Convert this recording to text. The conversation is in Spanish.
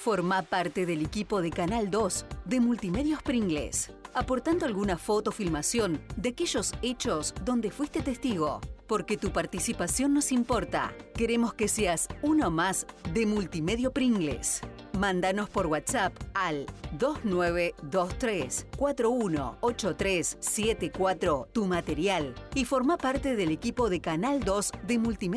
Formá parte del equipo de Canal 2 de Multimedios Pringles, aportando alguna foto o filmación de aquellos hechos donde fuiste testigo. Porque tu participación nos importa. Queremos que seas uno más de Multimedio Pringles. Mándanos por WhatsApp al 2923-418374 tu material y forma parte del equipo de Canal 2 de Multimedia.